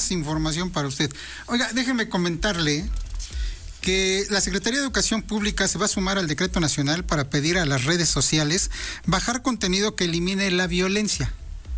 más información para usted. Oiga, déjeme comentarle que la Secretaría de Educación Pública se va a sumar al decreto nacional para pedir a las redes sociales bajar contenido que elimine la violencia.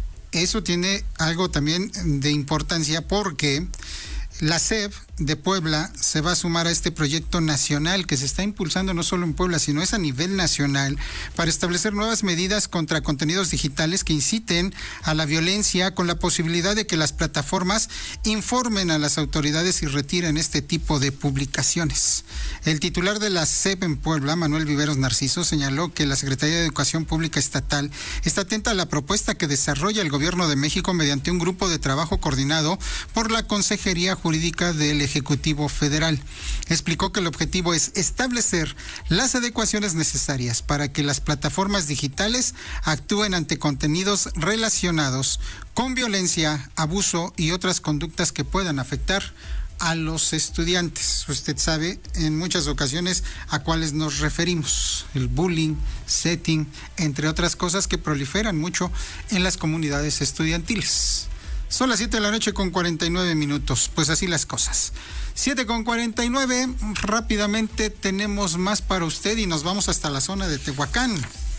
Eso tiene algo también de importancia porque la SEP de Puebla se va a sumar a este proyecto nacional que se está impulsando no solo en Puebla, sino es a nivel nacional para establecer nuevas medidas contra contenidos digitales que inciten a la violencia, con la posibilidad de que las plataformas informen a las autoridades y retiren este tipo de publicaciones. El titular de la SEP en Puebla, Manuel Viveros Narciso, señaló que la Secretaría de Educación Pública Estatal está atenta a la propuesta que desarrolla el Gobierno de México mediante un grupo de trabajo coordinado por la Consejería Jurídica del Ejecutivo Federal. Explicó que el objetivo es establecer las adecuaciones necesarias para que las plataformas digitales actúen ante contenidos relacionados con violencia, abuso y otras conductas que puedan afectar a los estudiantes. Usted sabe en muchas ocasiones a cuáles nos referimos: el bullying, setting, entre otras cosas que proliferan mucho en las comunidades estudiantiles. Son las 7 de la noche con 49 minutos, pues así las cosas. 7 con 49, rápidamente tenemos más para usted y nos vamos hasta la zona de Tehuacán.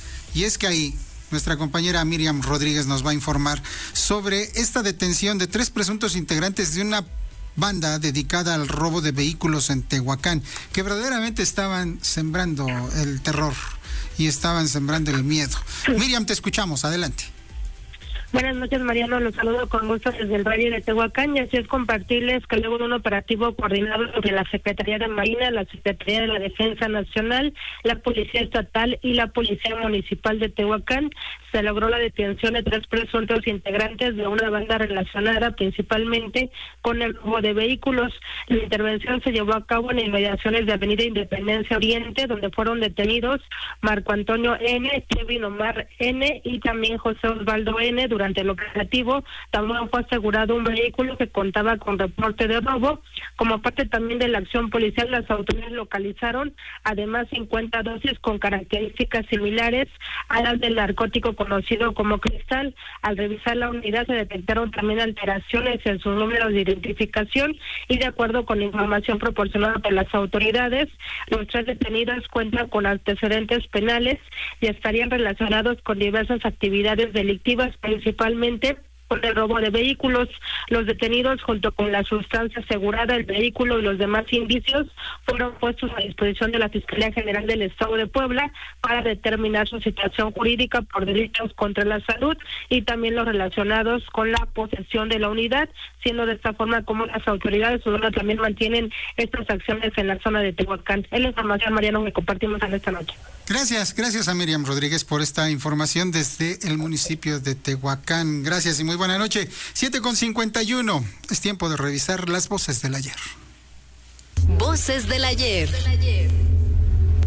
Y es que ahí nuestra compañera Miriam Rodríguez nos va a informar sobre esta detención de 3 presuntos integrantes de una banda dedicada al robo de vehículos en Tehuacán, que verdaderamente estaban sembrando el terror y estaban sembrando el miedo. Miriam, te escuchamos, adelante. Buenas noches, Mariano. Los saludo con gusto desde el Valle de Tehuacán, y así es compartirles que luego de un operativo coordinado entre la Secretaría de Marina, la Secretaría de la Defensa Nacional, la Policía Estatal y la Policía Municipal de Tehuacán, se logró la detención de 3 presuntos integrantes de una banda relacionada principalmente con el robo de vehículos. La intervención se llevó a cabo en inmediaciones de Avenida Independencia Oriente, donde fueron detenidos Marco Antonio N., Kevin Omar N. y también José Osvaldo N. Durante el operativo también fue asegurado un vehículo que contaba con reporte de robo. Como parte también de la acción policial, las autoridades localizaron además 50 dosis con características similares a las del narcótico conocido como cristal. Al revisar la unidad se detectaron también alteraciones en sus números de identificación y, de acuerdo con la información proporcionada por las autoridades, los 3 detenidos cuentan con antecedentes penales y estarían relacionados con diversas actividades delictivas, principalmente con el robo de vehículos. Los detenidos, junto con la sustancia asegurada, el vehículo y los demás indicios, fueron puestos a disposición de la Fiscalía General del Estado de Puebla para determinar su situación jurídica por delitos contra la salud y también los relacionados con la posesión de la unidad, siendo de esta forma como las autoridades también mantienen estas acciones en la zona de Tehuacán. Es la información, Mariano, que compartimos en esta noche. Gracias a Miriam Rodríguez por esta información desde el municipio de Tehuacán. Gracias y muy buena noche. 7:51. Es tiempo de revisar las voces del ayer. Voces del ayer.